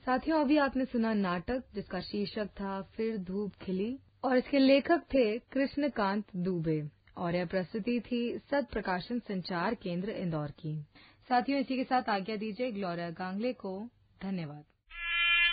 साथियों, अभी आपने सुना नाटक जिसका शीर्षक था फिर धूप खिली और इसके लेखक थे कृष्णकांत दुबे और यह प्रस्तुति थी सत प्रकाशन संचार केंद्र इंदौर की। साथियों, इसी के साथ आज्ञा दीजिए ग्लोरिया गांगले को। धन्यवाद।